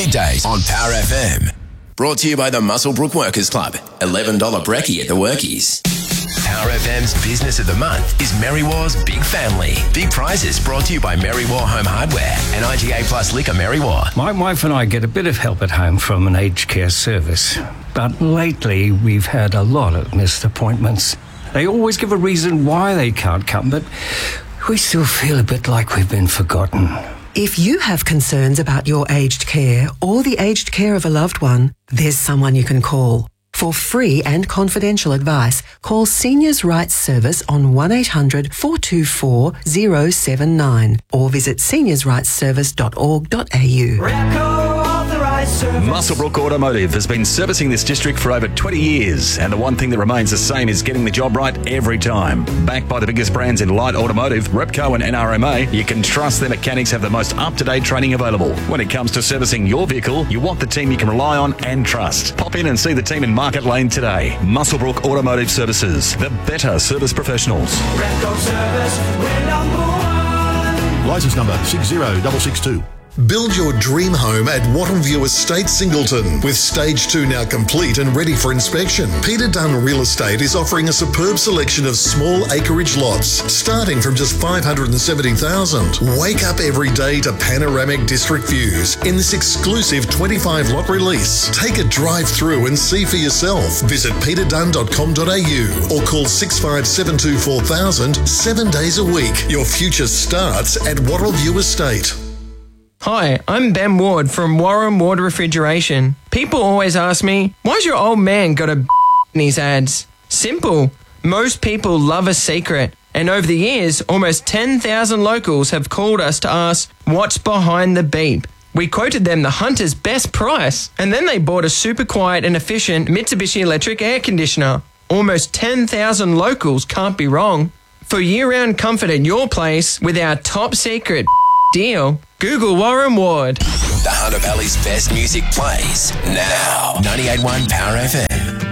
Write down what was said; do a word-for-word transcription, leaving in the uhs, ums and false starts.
Middays on Power F M. Brought to you by the Muswellbrook Workers Club. eleven dollars brekkie at the Workies. Power F M's Business of the Month is Merrywar's Big Family. Big prizes brought to you by Merrywar Home Hardware and I G A Plus Liquor Merrywar. My wife and I get a bit of help at home from an aged care service. But lately, we've had a lot of missed appointments. They always give a reason why they can't come, but we still feel a bit like we've been forgotten. If you have concerns about your aged care or the aged care of a loved one, there's someone you can call. For free and confidential advice, call Seniors' Rights Service on one eight hundred four two four zero seven nine or visit seniors rights service dot org dot a u. Muswellbrook Automotive has been servicing this district for over twenty years, and the one thing that remains the same is getting the job right every time. Backed by the biggest brands in light automotive, Repco and N R M A, you can trust their mechanics have the most up-to-date training available. When it comes to servicing your vehicle, you want the team you can rely on and trust. Pop in and see the team in Market Lane today. Muswellbrook Automotive Services, the better service professionals. Repco Service, we're number one. Licence number six zero six six two. Build your dream home at Wattenview Estate, Singleton. With stage two now complete and ready for inspection, Peter Dunn Real Estate is offering a superb selection of small acreage lots, starting from just five hundred seventy thousand dollars. Wake up every day to panoramic district views in this exclusive twenty-five lot release. Take a drive through and see for yourself. Visit peter dunn dot com dot a u or call six five seven two four thousand seven days a week. Your future starts at Wattenview Estate. Hi, I'm Ben Ward from Warren Ward Refrigeration. People always ask me, why's your old man got a in his ads? Simple. Most people love a secret. And over the years, almost ten thousand locals have called us to ask, what's behind the beep? We quoted them the Hunter's best price, and then they bought a super quiet and efficient Mitsubishi electric air conditioner. Almost ten thousand locals can't be wrong. For year-round comfort at your place with our top secret deal, Google Warren Ward. The Hunter Valley's best music plays now. ninety-eight point one Power F M.